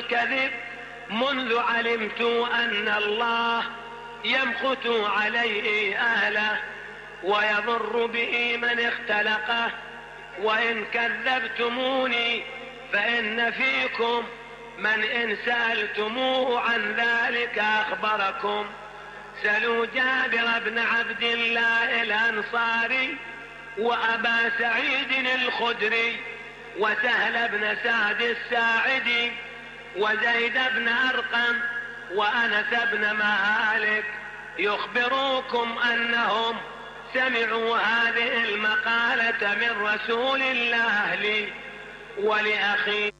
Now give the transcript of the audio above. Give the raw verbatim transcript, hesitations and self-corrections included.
الكذب منذ علمت أن الله يمقت عليه أهله ويضر به من اختلقه. وإن كذبتموني فإن فيكم من إن سألتموه عن ذلك أخبركم. سلوا جابر بن عبد الله الأنصاري وأبا سعيد الخدري وسهل بن سعد الساعدي وزيد بن أرقم وأنس بن مالك يخبروكم أنهم سمعوا هذه المقالة من رسول الله لي ولأخي